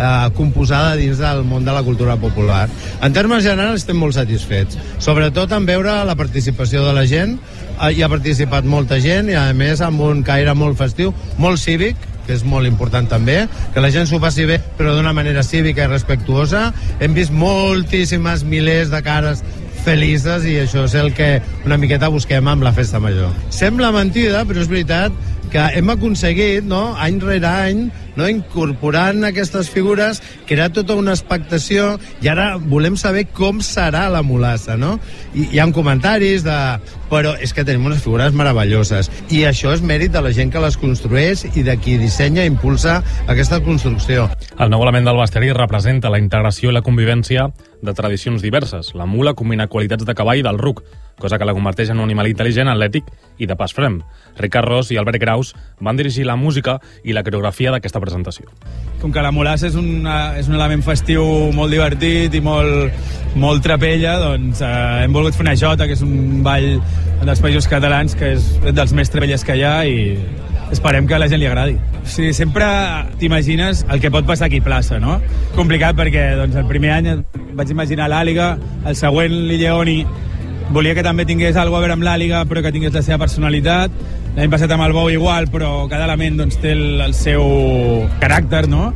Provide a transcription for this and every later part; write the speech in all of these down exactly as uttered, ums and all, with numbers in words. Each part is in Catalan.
eh, composada dins del món de la cultura popular. En termes generals estem molt satisfets, sobretot en veure la participació de la gent. Eh, hi ha participat molta gent i a més amb un caire molt festiu, molt cívic, que és molt important també, que la gent s'ho passi bé, però d'una manera cívica i respectuosa. Hem vist moltíssimes milers de cares felices i això és el que una miqueta busquem amb la festa major. Sembla mentida, però és veritat que hem aconseguit, no, any rere any, no, incorporant aquestes figures, crear tota una expectació, i ara volem saber com serà la mulassa, no? I hi ha comentaris de... Però és que tenim unes figures meravelloses, i això és mèrit de la gent que les construeix i de qui dissenya i impulsa aquesta construcció. El nou element del bestiari representa la integració i la convivència de tradicions diverses. La mula combina qualitats de cavall i del ruc, cosa que la converteix en un animal intel·ligent, atlètic i de pas frem. Ricard Ros i Albert Graus van dirigir la música i la coreografia d'aquesta presentació. Com que la mulassa és, una, és un element festiu molt divertit i molt, molt trapella, doncs eh, hem volgut fer una jota, que és un ball dels països catalans, que és dels més trapelles que hi ha, i esperem que a la gent li agradi. O sigui, sempre t'imagines el que pot passar aquí a plaça, no? Complicat perquè doncs, el primer any vaig imaginar l'Àliga, el següent l'Illeoni, volia que també tingués alguna a veure amb l'Àliga, però que tingués la seva personalitat. L'any passat amb el Bou igual, però cada element doncs, té el, el seu caràcter, no?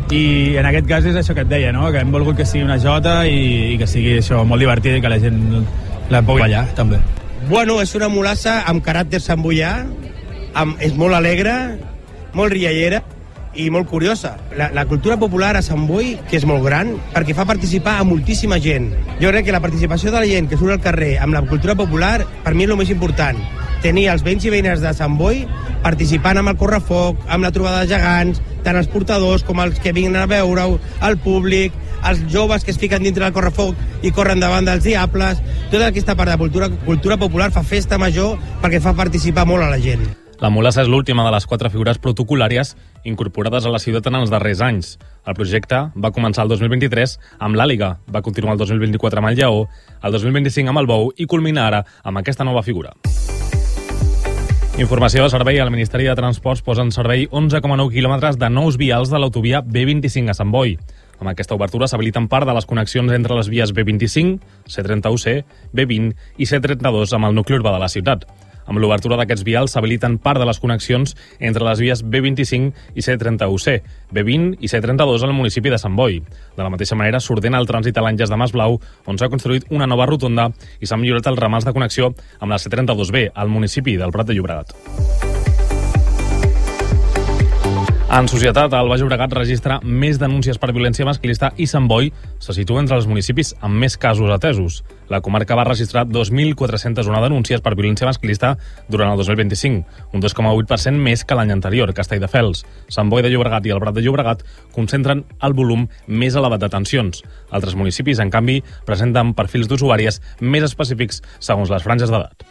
I en aquest cas és això que et deia, no? Que hem volgut que sigui una jota i, i que sigui això molt divertida i que la gent la pugui ballar, també. Bueno, és una mulassa amb caràcter samboià, amb, és molt alegre, molt riallera i molt curiosa. La, la cultura popular a Sant Boi, que és molt gran, perquè fa participar a moltíssima gent. Jo crec que la participació de la gent que surt al carrer amb la cultura popular, per mi és el més important. Tenir els veïns i veïnes de Sant Boi participant amb el correfoc, amb la trobada de gegants, tant els portadors com els que vinguen a veure-ho, el públic, els joves que es fiquen dintre del correfoc i corren davant dels diables. Tota aquesta part de cultura, cultura popular fa festa major perquè fa participar molt a la gent. La mulassa és l'última de les quatre figures protocolàries incorporades a la ciutat en els darrers anys. El projecte va començar el dos mil vint-i-tres amb l'Àliga, va continuar el dos mil vint-i-quatre amb el Lleó, el dos mil vint-i-cinc amb el Bou i culmina ara amb aquesta nova figura. Informació de servei. El Ministeri de Transports posa en servei onze coma nou quilòmetres de nous vials de l'autovia B vint-i-cinc a Sant Boi. Amb aquesta obertura s'habiliten part de les connexions entre les vies B vint-i-cinc, C trenta-u C, B vint i C trenta-dos amb el nucli urbà de la ciutat. Amb l'obertura d'aquests vials s'habiliten part de les connexions entre les vies B vint-i-cinc i C trenta-u C, B vint i C trenta-dos al municipi de Sant Boi. De la mateixa manera, s'ordena el trànsit a l'Enllaç de Masblau, on s'ha construït una nova rotonda i s'han millorat els ramals de connexió amb la C trenta-dos B, al municipi del Prat de Llobregat. En societat, el Baix Llobregat registra més denúncies per violència masclista i Sant Boi se situa entre els municipis amb més casos atesos. La comarca va registrar dos mil quatre-cents una denúncies per violència masclista durant el dos mil vint-i-cinc, un dos coma vuit per cent més que l'any anterior. Castelldefels, Sant Boi de Llobregat i el Prat de Llobregat concentren el volum més elevat d'atencions. Altres municipis, en canvi, presenten perfils d'usuàries més específics segons les franges d'edat.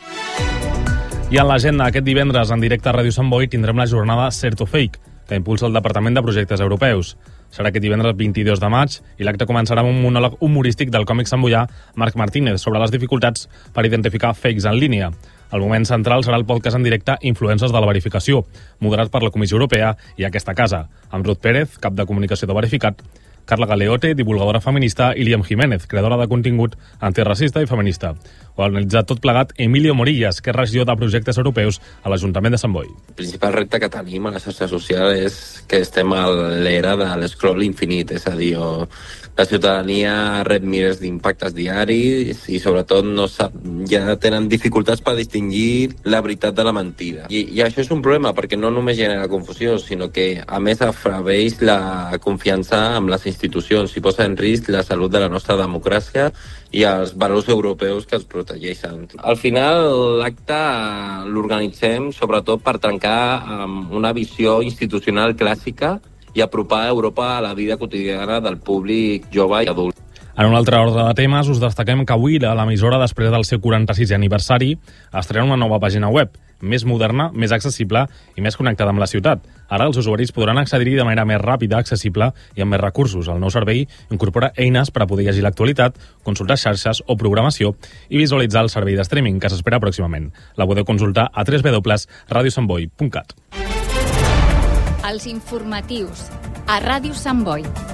I en l'agenda, aquest divendres, en directe a Ràdio Sant Boi, tindrem la jornada Certofake, que impulsa el Departament de Projectes Europeus. Serà aquest divendres vint-i-dos de maig i l'acte començarà amb un monòleg humorístic del còmic samboià Marc Martínez sobre les dificultats per identificar fakes en línia. El moment central serà el podcast en directe Influències de la Verificació, moderat per la Comissió Europea i aquesta casa, amb Ruth Pérez, cap de comunicació de Verificat, Carla Galeote, divulgadora feminista, i Liam Jiménez, creadora de contingut antiracista i feminista. Ho ha analitzat tot plegat Emilio Morillas, que és regidor de projectes europeus a l'Ajuntament de Sant Boi. El principal repte que tenim a la xarxa social és que estem a l'era de l'escroll infinit, és a dir, o la ciutadania rep milers d'impactes diaris i sobretot no sap, ja tenen dificultats per distingir la veritat de la mentida. I, i això és un problema perquè no només genera confusió, sinó que a més afraeix la confiança amb les institucions i posa en risc la salut de la nostra democràcia i els valors europeus que els protegeixen. Al final, l'acte l'organitzem sobretot per trencar amb una visió institucional clàssica i apropar Europa a la vida quotidiana del públic jove i adult. En un altre ordre de temes, us destaquem que avui l'emissora, després del seu quaranta-sisè aniversari, estrena una nova pàgina web, més moderna, més accessible i més connectada amb la ciutat. Ara els usuaris podran accedir-hi de manera més ràpida, accessible i amb més recursos. El nou servei incorpora eines per a poder llegir l'actualitat, consultar xarxes o programació i visualitzar el servei de streaming, que s'espera pròximament. La podeu consultar a w w w punt radio sant boi punt cat. Els informatius a Ràdio Sant Boi.